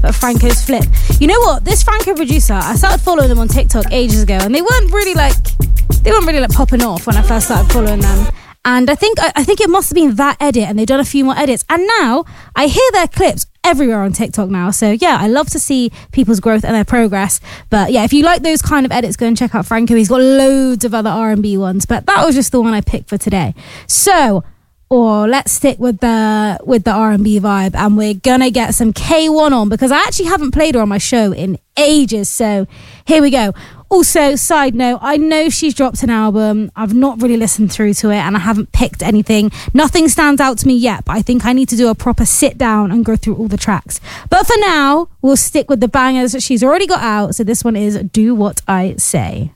Franco's Flip. You know what? This Franco producer, I started following them on TikTok ages ago, and they weren't really like popping off when I first started following them. And I think it must have been that edit, and they've done a few more edits. And now I hear their clips everywhere on TikTok now. So yeah, I love to see people's growth and their progress. But yeah, if you like those kind of edits, go and check out Franco. He's got loads of other R&B ones, but that was just the one I picked for today. So, let's stick with the R&B vibe, and we're gonna get some K1 on, because I actually haven't played her on my show in ages. So here we go. Also, side note, I know she's dropped an album. I've not really listened through to it, and I haven't picked anything. Nothing stands out to me yet, but I think I need to do a proper sit down and go through all the tracks. But for now, we'll stick with the bangers that she's already got out. So this one is Do What I Say.